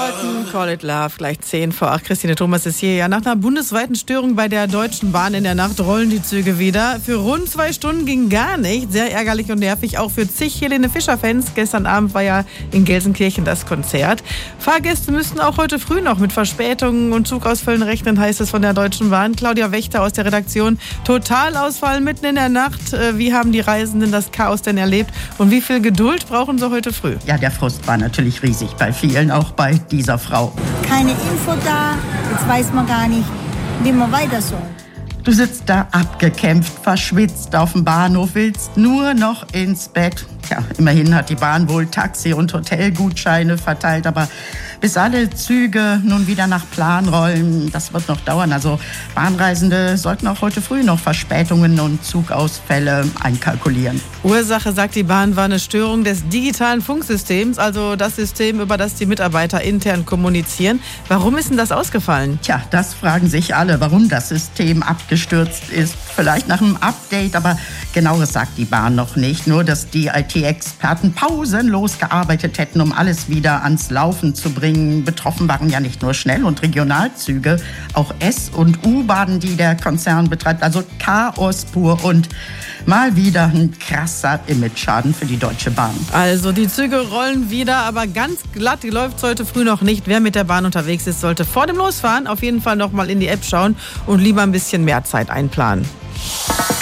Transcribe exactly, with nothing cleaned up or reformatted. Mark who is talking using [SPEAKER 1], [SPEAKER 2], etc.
[SPEAKER 1] Morton, Call It Love, gleich zehn vor acht. Christine Thomas ist hier. Ja, nach einer bundesweiten Störung bei der Deutschen Bahn in der Nacht rollen die Züge wieder. Für rund zwei Stunden ging gar nicht. Sehr ärgerlich und nervig, auch für zig Helene Fischer-Fans. Gestern Abend war ja in Gelsenkirchen das Konzert. Fahrgäste müssten auch heute früh noch mit Verspätungen und Zugausfällen rechnen, heißt es von der Deutschen Bahn. Claudia Wächter aus der Redaktion. Totalausfall mitten in der Nacht. Wie haben die Reisenden das Chaos denn erlebt? Und wie viel Geduld brauchen sie heute früh?
[SPEAKER 2] Ja, der Frust war natürlich riesig bei vielen, auch bei dieser Frau.
[SPEAKER 3] Keine Info da, jetzt weiß man gar nicht, wie man weiter soll.
[SPEAKER 2] Du sitzt da abgekämpft, verschwitzt auf dem Bahnhof, willst nur noch ins Bett. Tja, immerhin hat die Bahn wohl Taxi- und Hotelgutscheine verteilt, aber bis alle Züge nun wieder nach Plan rollen, das wird noch dauern. Also Bahnreisende sollten auch heute früh noch Verspätungen und Zugausfälle einkalkulieren.
[SPEAKER 1] Ursache, sagt die Bahn, war eine Störung des digitalen Funksystems, also das System, über das die Mitarbeiter intern kommunizieren. Warum ist denn das ausgefallen?
[SPEAKER 2] Tja, das fragen sich alle, warum das System abgestürzt ist. Vielleicht nach einem Update, aber genaueres sagt die Bahn noch nicht. Nur, dass die I T-Experten pausenlos gearbeitet hätten, um alles wieder ans Laufen zu bringen. Betroffen waren ja nicht nur Schnell- und Regionalzüge, auch S- und U-Bahnen, die der Konzern betreibt. Also Chaos pur und mal wieder ein krasser Image-Schaden für die Deutsche Bahn.
[SPEAKER 1] Also die Züge rollen wieder, aber ganz glatt läuft es heute früh noch nicht. Wer mit der Bahn unterwegs ist, sollte vor dem Losfahren auf jeden Fall noch mal in die App schauen und lieber ein bisschen mehr Zeit einplanen.